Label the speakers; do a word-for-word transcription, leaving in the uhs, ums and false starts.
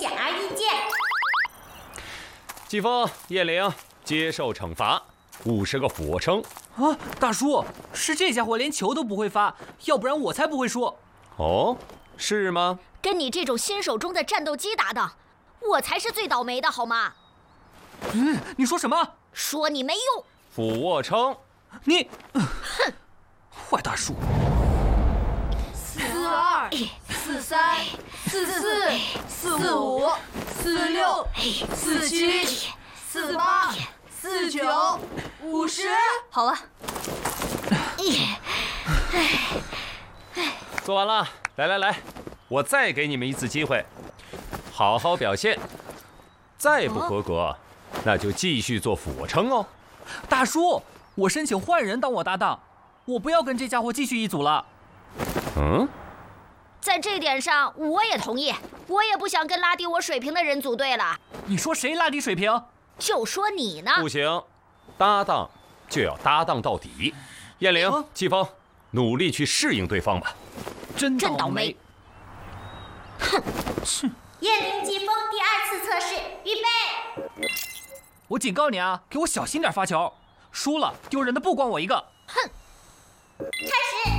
Speaker 1: 显而易见。
Speaker 2: 季风、叶灵接受惩罚，五十个俯卧撑。
Speaker 3: 啊，大叔，是这家伙连球都不会发，要不然我才不会输。
Speaker 2: 哦，是吗？
Speaker 4: 跟你这种新手中的战斗机搭档，我才是最倒霉的好吗？
Speaker 3: 嗯，你说什么？
Speaker 4: 说你没用。
Speaker 2: 俯卧撑，
Speaker 3: 你，
Speaker 4: 哼，
Speaker 3: 坏大叔。
Speaker 5: 四二、四三、四四、四五、四六、四七、四八、四九、五十。
Speaker 4: 好了。
Speaker 2: 做完了，来来来，我再给你们一次机会，好好表现。再不合格，那就继续做俯卧撑哦。
Speaker 3: 大叔，我申请换人当我搭档，我不要跟这家伙继续一组了。
Speaker 2: 嗯，
Speaker 4: 在这点上我也同意，我也不想跟拉低我水平的人组队了。
Speaker 3: 你说谁拉低水平？
Speaker 4: 就说你呢。
Speaker 2: 不行，搭档就要搭档到底。燕玲、
Speaker 3: 啊、
Speaker 2: 季风，努力去适应对方吧。
Speaker 3: 真
Speaker 4: 真倒霉。 哼！
Speaker 1: 燕灵、季风第二次测试，预备。
Speaker 3: 我警告你啊，给我小心点发球，输了丢人的不光我一个。
Speaker 4: 哼！
Speaker 1: 开始。